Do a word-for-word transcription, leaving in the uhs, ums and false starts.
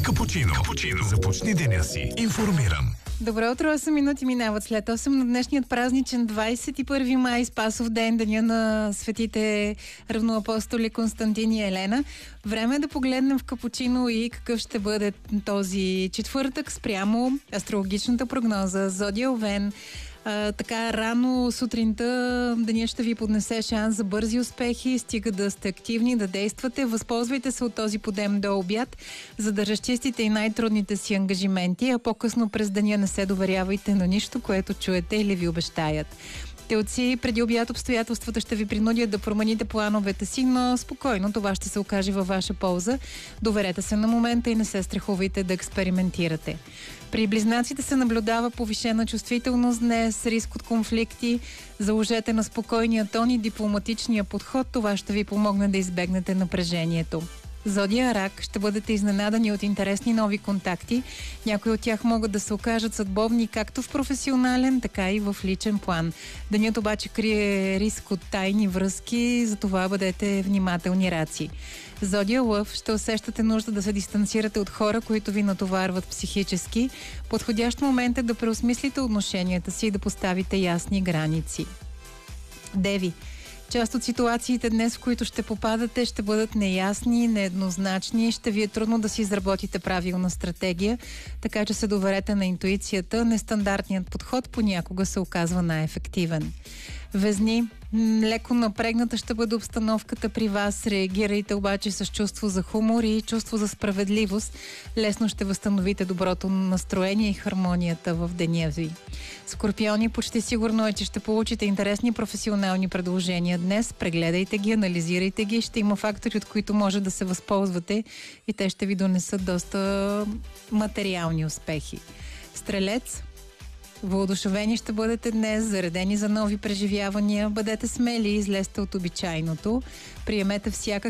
Капучино. Капучино. Започни деня си информиран. Добро утро, осем минути минават след осем на днешният празничен двадесет и първи май, Спасов ден, деня на светите равноапостоли Константин и Елена. Време е да погледнем в Капучино и какъв ще бъде този четвъртък спрямо астрологичната прогноза. Зодия Овен. А, така рано сутринта денят ще ви поднесе шанс за бързи успехи, стига да сте активни, да действате. Възползвайте се от този подем до обяд, за да разчистите и най-трудните си ангажименти, а по-късно през деня не се доверявайте на нищо, което чуете или ви обещаят. Телци, преди обяд обстоятелствата ще ви принудят да промените плановете си, но спокойно това ще се окаже във ваша полза. Доверете се на момента и не се страхувайте да експериментирате. При близнаците се наблюдава повишена чувствителност днес, риск от конфликти. Заложете на спокойния тон и дипломатичния подход. Това ще ви помогне да избегнете напрежението. Зодия Рак, ще бъдете изненадани от интересни нови контакти. Някои от тях могат да се окажат съдбовни както в професионален, така и в личен план. Денят обаче крие риск от тайни връзки, затова бъдете внимателни раци. Зодия Лъв, ще усещате нужда да се дистанцирате от хора, които ви натоварват психически. Подходящ момент е да преосмислите отношенията си и да поставите ясни граници. Деви, част от ситуациите днес, в които ще попадате, ще бъдат неясни, нееднозначни. Ще ви е трудно да си изработите правилна стратегия, така че се доверете на интуицията. Нестандартният подход понякога се оказва най-ефективен. Везни, леко напрегната ще бъде обстановката при вас. Реагирайте обаче с чувство за хумор и чувство за справедливост. Лесно ще възстановите доброто настроение и хармонията в деня ви. Скорпиони, почти сигурно е, че ще получите интересни професионални предложения днес. Прегледайте ги, анализирайте ги. Ще има фактори, от които може да се възползвате и те ще ви донесат доста материални успехи. Стрелец, въодушевени ще бъдете днес, заредени за нови преживявания. Бъдете смели и излезте от обичайното. Приемете всяка